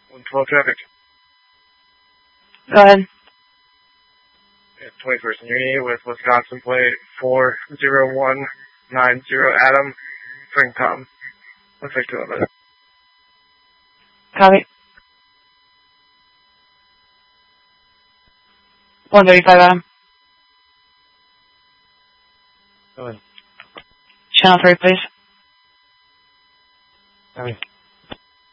112 traffic. Go ahead. 21st in Unity with Wisconsin plate 40190 Adam, Springcom. Looks like 2 of it. Copy. 135 Adam. Go ahead. Channel 3, please. Copy.